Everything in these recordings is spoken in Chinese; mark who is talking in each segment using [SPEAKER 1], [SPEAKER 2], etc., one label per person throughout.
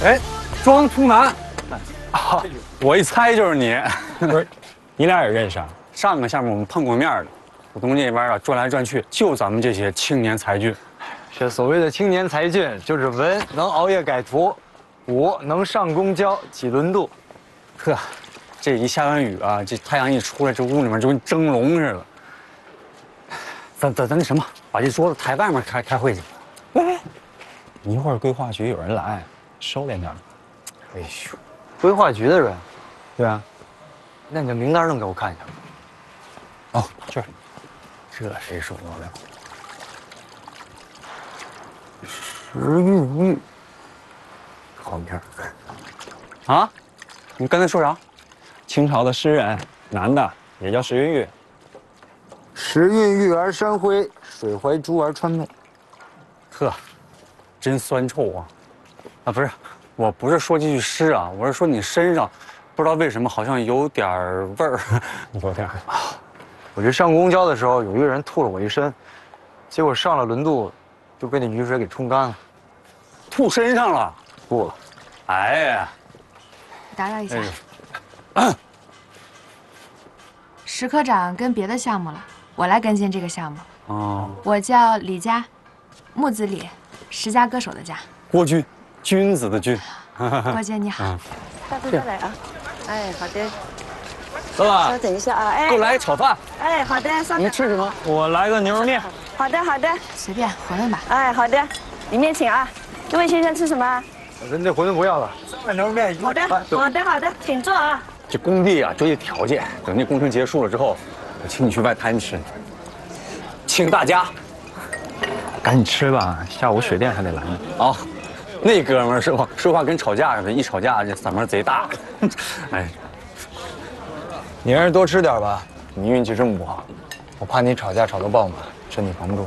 [SPEAKER 1] 哎，装出马！
[SPEAKER 2] 啊，我一猜就是你。
[SPEAKER 1] 不是，你俩也认识啊？
[SPEAKER 2] 上个项目我们碰过面的，浦东这边啊转来转去，就咱们这些青年才俊。
[SPEAKER 3] 这所谓的青年才俊，就是文能熬夜改图，武能上公交挤轮渡。
[SPEAKER 2] 呵，这一下完雨啊，这太阳一出来，这屋里面就跟蒸笼似的。咱那什么，把这桌子抬外面开会去。
[SPEAKER 1] 哎，一会儿规划局有人来，收敛点。
[SPEAKER 3] 哎呦，规划局的人，
[SPEAKER 1] 对啊。
[SPEAKER 3] 那你的名单能给我看一下吗？
[SPEAKER 1] 哦，这谁受得了？
[SPEAKER 3] 石韵玉，好名儿。
[SPEAKER 2] 啊？你刚才说啥？
[SPEAKER 1] 清朝的诗人，男的，也叫石韵玉。
[SPEAKER 3] 时运玉而山辉，水怀珠而川媚。
[SPEAKER 2] 呵，真酸臭啊！啊，不是，我不是说这句诗啊，我是说你身上，不知道为什么好像有点味儿。
[SPEAKER 1] 有点啊。
[SPEAKER 3] 我这上公交的时候，有一个人吐了我一身，结果上了轮渡，就被那雨水给冲干了。
[SPEAKER 2] 吐身上了？
[SPEAKER 3] 吐了。
[SPEAKER 2] 哎呀！
[SPEAKER 4] 打扰一下。
[SPEAKER 2] 哎
[SPEAKER 4] 石科长跟别的项目了，我来跟进这个项目。
[SPEAKER 2] 哦，
[SPEAKER 4] 我叫李佳，木子李，十佳歌手的佳。
[SPEAKER 2] 郭军，君子的君。
[SPEAKER 4] 郭姐你好。
[SPEAKER 5] 下次再来啊。哎，好的。
[SPEAKER 2] 老板，
[SPEAKER 5] 稍等一下啊，哎。
[SPEAKER 2] 给我来炒饭。
[SPEAKER 5] 哎，好的，稍等。
[SPEAKER 2] 您吃什么？
[SPEAKER 1] 我来个牛肉面。
[SPEAKER 5] 好的，好的。
[SPEAKER 4] 随便馄饨吧。
[SPEAKER 5] 哎，好的，里面请啊。这位先生吃什么？
[SPEAKER 3] 人这馄饨不要了，3碗牛肉面。
[SPEAKER 5] 好的，好的，好的，请坐啊。
[SPEAKER 2] 这工地啊，就这条件。等这工程结束了之后，我请你去外滩吃。请大家。
[SPEAKER 1] 赶紧吃吧，下午水电还得来呢。
[SPEAKER 2] 哦，那哥们儿是吧？说话跟吵架似的，一吵架这嗓门贼大。哎，
[SPEAKER 3] 你还是多吃点吧，你运气这么不好，我怕你吵架吵到爆满，身体扛不住。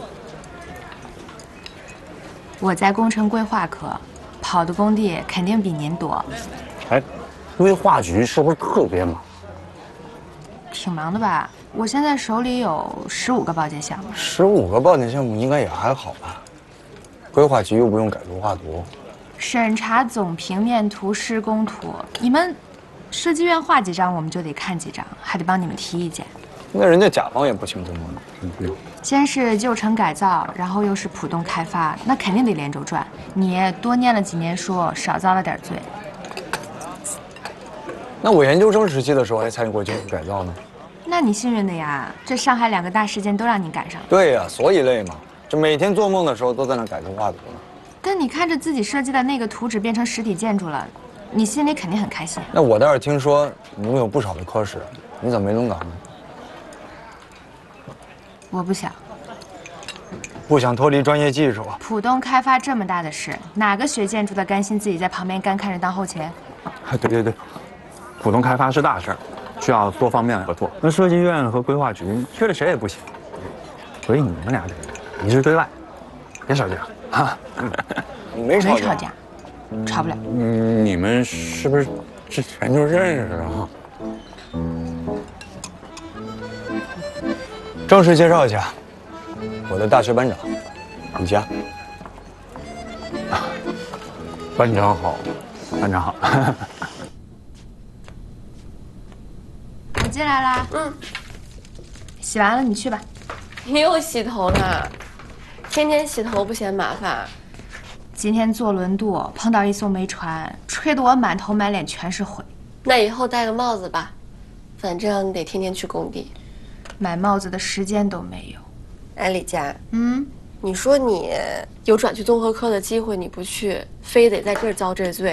[SPEAKER 4] 我在工程规划科，跑的工地肯定比您多。
[SPEAKER 2] 哎，规划局是不是特别忙？
[SPEAKER 4] 挺忙的吧？我现在手里有15个报建项目。
[SPEAKER 3] 15个报建项目应该也还好吧？规划局又不用改图画图。
[SPEAKER 4] 审查总平面图、施工图，你们设计院画几张，我们就得看几张，还得帮你们提意见。
[SPEAKER 3] 那人家甲方也不清楚吗？
[SPEAKER 4] 先是旧城改造，然后又是浦东开发，那肯定得连轴转。你多念了几年书，少遭了点罪。
[SPEAKER 3] 那我研究生时期的时候还参与过旧城改造呢。
[SPEAKER 4] 那你幸运的呀，这上海2个大事件都让你赶上了。
[SPEAKER 3] 对呀，所以累嘛，这每天做梦的时候都在那改图画图呢。
[SPEAKER 4] 但你看着自己设计的那个图纸变成实体建筑了，你心里肯定很开心。
[SPEAKER 3] 那我倒是听说你们有不少的科室，你怎么没轮岗呢？
[SPEAKER 4] 我不想。
[SPEAKER 3] 不想脱离专业技术啊。
[SPEAKER 4] 浦东开发这么大的事，哪个学建筑的甘心自己在旁边干看着当后勤？
[SPEAKER 1] 对，浦东开发是大事儿，需要多方面合作。那设计院和规划局缺了谁也不行，所以你们俩得一致对外，别吵架啊！
[SPEAKER 3] 没吵架，
[SPEAKER 4] 没吵架，吵不了。
[SPEAKER 2] 你们是不是之前就认识啊？
[SPEAKER 3] 正式介绍一下，我的大学班长李佳。
[SPEAKER 2] 班长好，
[SPEAKER 1] 班长好。
[SPEAKER 4] 我进来啦。洗完了你去吧。
[SPEAKER 6] 你又洗头呢？天天洗头不嫌麻烦？
[SPEAKER 4] 今天坐轮渡碰到一艘煤船，吹得我满头满脸全是灰。
[SPEAKER 6] 那以后戴个帽子吧，反正你得天天去工地。
[SPEAKER 4] 买帽子的时间都没有。
[SPEAKER 6] 哎，李佳，
[SPEAKER 4] 嗯，
[SPEAKER 6] 你说你有转去综合科的机会，你不去，非得在这儿遭这罪。